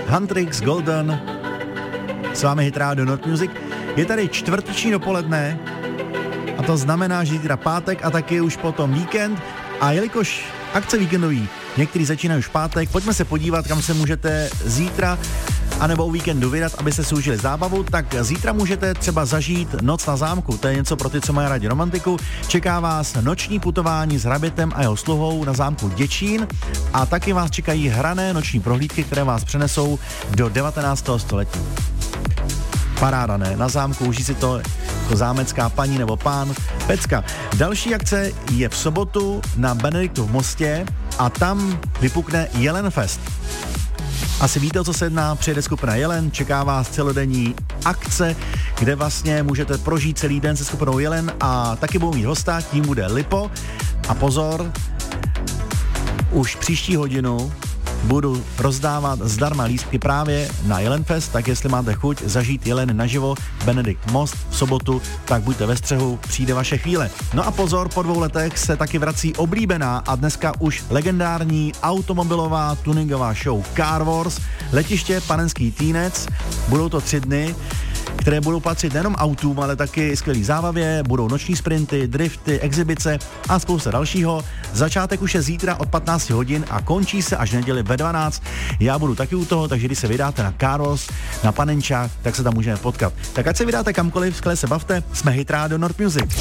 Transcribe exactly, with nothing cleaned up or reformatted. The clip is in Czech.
Huntrix, Golden, s vámi Hit Radio North Music. Je tady čtvrteční dopoledne a to znamená, že zítra pátek a taky už potom víkend. A jelikož akce víkendový, některý začínají už v pátek, pojďme se podívat, kam se můžete zítra anebo o víkendu vydat, abyste si užili zábavu, tak zítra můžete třeba zažít Noc na zámku. To je něco pro ty, co mají rádi romantiku. Čeká vás noční putování s hrabětem a jeho sluhou na zámku Děčín a taky vás čekají hrané noční prohlídky, které vás přenesou do devatenáctého století. Paráda, ne? Na zámku uží si to jako zámecká paní nebo pán. Pecka. Další akce je v sobotu na Benediktu v Mostě a tam vypukne Jelen Fest. Asi víte, o co se jedná, přijede skupina Jelen, čeká vás celodenní akce, kde vlastně můžete prožít celý den se skupinou Jelen a taky budou mít hosta, tím bude Lipo. A pozor, už příští hodinu budu rozdávat zdarma lístky právě na Jelen Fest, tak jestli máte chuť zažít Jelen naživo, Benedikt Most v sobotu, tak buďte ve střehu, přijde vaše chvíle. No a pozor, po dvou letech se taky vrací oblíbená a dneska už legendární automobilová tuningová show Car Wars, letiště Panenský Týnec, budou to tři dny, které budou patřit nejenom autům, ale taky skvělý zábavě, budou noční sprinty, drifty, exibice a spousta dalšího. Začátek už je zítra od patnáct hodin a končí se až neděli ve dvanáct. Já budu taky u toho, takže když se vydáte na Car Wars, na Panenčák, tak se tam můžeme potkat. Tak ať se vydáte kamkoliv, skvěle se bavte, jsme Hit Radio North Music.